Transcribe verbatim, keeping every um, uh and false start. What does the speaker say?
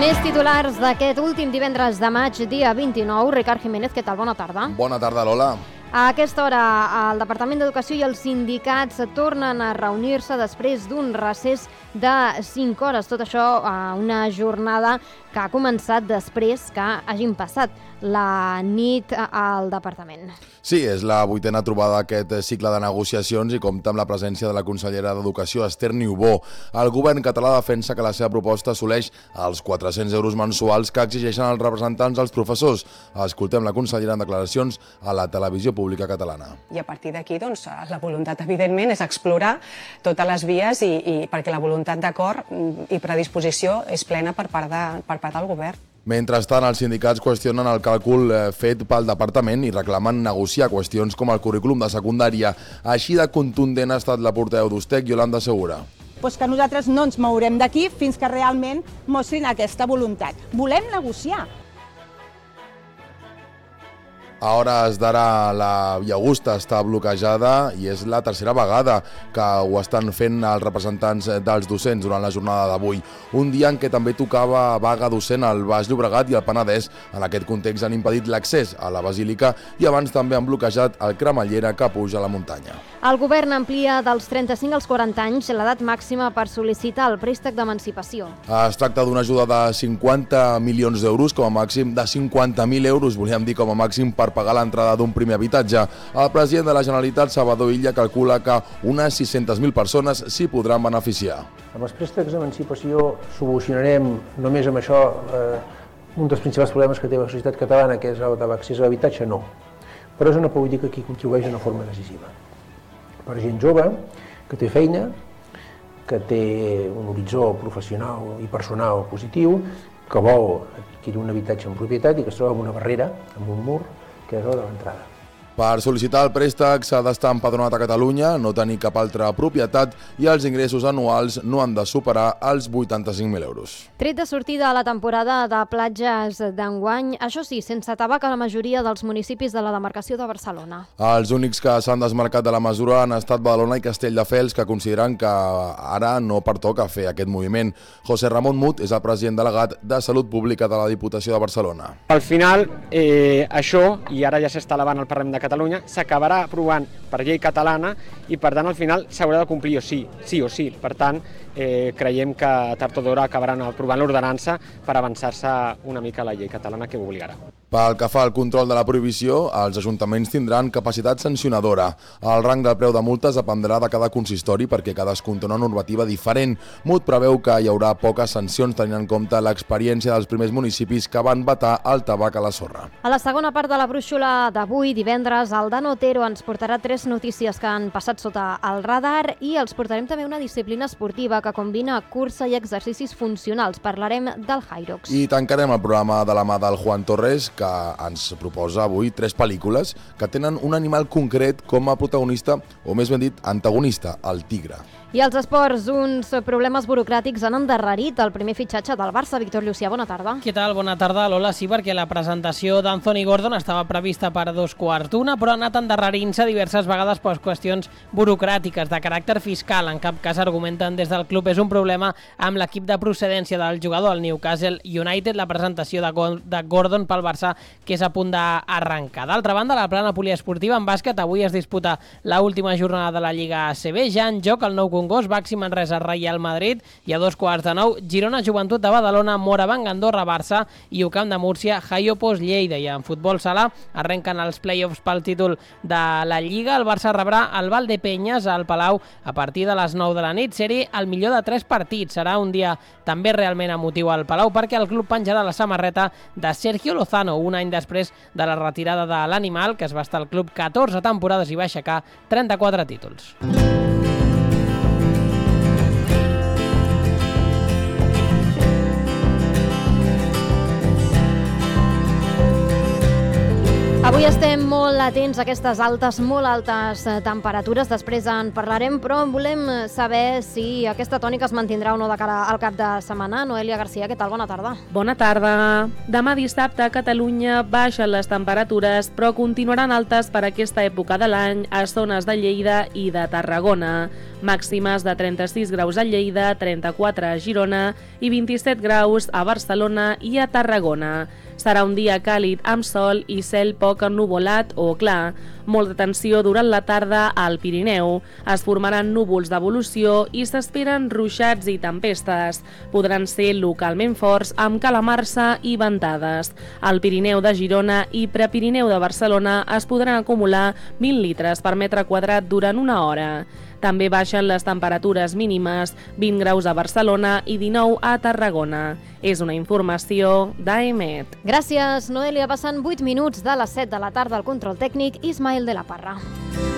Més titulars d'aquest últim divendres de maig, dia vint-i-nou. Ricard Jiménez, què tal? Bona tarda. Bona tarda, Lola. A aquesta hora, el Departament d'Educació i els sindicats tornen a reunir-se després d'un recés de cinc hores. Tot això a una jornada que ha començat després que hagin passat la nit al departament. Sí, és la vuitena trobada d'aquest cicle de negociacions i compta amb la presència de la consellera d'Educació, Esther Niubó. El govern català defensa que la seva proposta assoleix els quatre-cents euros mensuals que exigeixen els representants dels professors. Escoltem la consellera en declaracions a la televisió pública catalana. I a partir d'aquí, doncs, la voluntat, evidentment, és explorar totes les vies i, i perquè la voluntat d'acord i predisposició és plena per part, de, per part del govern. Mentrestant, els sindicats qüestionen el càlcul fet pel departament i reclamen negociar qüestions com el currículum de secundària. Així de contundent ha estat la portaveu d'Ustec, Yolanda Segura. Pues que nosaltres no ens mourem d'aquí fins que realment mostrin aquesta voluntat. Volem negociar. A hores d'ara la Via Augusta està bloquejada i és la tercera vegada que ho estan fent els representants dels docents durant la jornada d'avui. Un dia en què també tocava vaga docent al Baix Llobregat i al Penedès. En aquest context han impedit l'accés a la Basílica i abans també han bloquejat el Cremallera que puja a la muntanya. El govern amplia dels trenta-cinc als quaranta anys l'edat màxima per sol·licitar el préstec d'emancipació. Es tracta d'una ajuda de cinquanta milions d'euros, com a màxim de cinquanta mil euros, volíem dir com a màxim per pagar l'entrada d'un primer habitatge. El president de la Generalitat, Salvador Illa, calcula que unes sis-centes mil persones s'hi podran beneficiar. Amb els préstecs d'emancipació solucionarem només amb això eh, un dels principals problemes que té la societat catalana, que és el de l'accés a l'habitatge, no. Però és una política que contribueix d'una forma decisiva. Per gent jove, que té feina, que té un horitzó professional i personal positiu, que vol adquirir un habitatge en propietat i que es troba amb una barrera, amb un mur, que és el de l'entrada. Per sol·licitar el préstec s'ha d'estar empadronat a Catalunya, no tenir cap altra propietat i els ingressos anuals no han de superar els vuitanta-cinc mil euros. Tret de sortida a la temporada de platges d'enguany, això sí, sense tabac a la majoria dels municipis de la demarcació de Barcelona. Els únics que s'han desmarcat de la mesura han estat Badalona i Castelldefels, que consideren que ara no pertoca fer aquest moviment. José Ramon Mut és el president delegat de Salut Pública de la Diputació de Barcelona. Al final, eh, això, i ara ja s'està elevant al Parlament de Catalunya, s'acabarà aprovant per llei catalana i per tant al final s'haurà de complir o sí, sí o sí. Per tant, eh, creiem que tard o d'hora acabaran aprovant l'ordenança per avançar-se una mica a la llei catalana que ho obligarà. Pel que fa al control de la prohibició, els ajuntaments tindran capacitat sancionadora. El rang del preu de multes dependrà de cada consistori perquè cadascun té una normativa diferent. Mut preveu que hi haurà poques sancions tenint en compte l'experiència dels primers municipis que van vetar el tabac a la sorra. A la segona part de la brúixola d'avui, divendres, el Dan Otero ens portarà tres notícies que han passat sota el radar i els portarem també una disciplina esportiva que combina cursa i exercicis funcionals. Parlarem del Hyrox. I tancarem el programa de la mà del Juan Torres, que ens proposa avui tres pel·lícules que tenen un animal concret com a protagonista, o més ben dit, antagonista, el tigre. I als esports, uns problemes burocràtics han endarrerit el primer fitxatge del Barça. Víctor Llucià, bona tarda. Què tal? Bona tarda, Lola. Sí, perquè la presentació d'Anthony Gordon estava prevista per a dos quarts d'una, però ha anat endarrerint-se diverses vegades per qüestions burocràtiques de caràcter fiscal. En cap cas argumenten des del club és un problema amb l'equip de procedència del jugador, el Newcastle United, la presentació de Gordon pel Barça, que és a punt d'arrencar. D'altra banda, la plana poliesportiva en bàsquet, avui es disputa l'última jornada de la Lliga A C B. Ja en joc el nou Congost, Baxi Manresa, Real Madrid, i a dos quarts de nou, Girona, Joventut de Badalona, Morabanc, Andorra, Barça i Ucamp de Múrcia, Jaiopos, Lleida. I en futbol sala arrenquen els play-offs pel títol de la Lliga. El Barça rebrà el Valdepeñas al Palau a partir de les nou de la nit. Seri el millor de tres partits. Serà un dia també realment emotiu al Palau perquè el club penjarà la samarreta de Sergio Lozano, un any després de la retirada de l'animal, que es va estar al club catorze temporades i va aixecar trenta-quatre títols. Avui estem molt atents a aquestes altes, molt altes temperatures, després en parlarem, però volem saber si aquesta tònica es mantindrà o no de cara al cap de setmana. Noelia Garcia, què tal? Bona tarda. Bona tarda. Demà dissabte a Catalunya baixen les temperatures, però continuaran altes per aquesta època de l'any a zones de Lleida i de Tarragona. Màximes de trenta-sis graus a Lleida, trenta-quatre a Girona i vint-i-set graus a Barcelona i a Tarragona. Serà un dia càlid amb sol i cel poc ennuvolat o clar. Molta tensió durant la tarda al Pirineu. Es formaran núvols d'evolució i s'esperen ruixats i tempestes. Podran ser localment forts amb calamarsa i ventades. Al Pirineu de Girona i Prepirineu de Barcelona es podran acumular vint litres per metre quadrat durant una hora. També baixen les temperatures mínimes, vint graus a Barcelona i dinou a Tarragona. És una informació d'A E M E T. Gràcies, Noelia. Passen vuit minuts de les set de la tarda al control tècnic, Ismael de la Parra.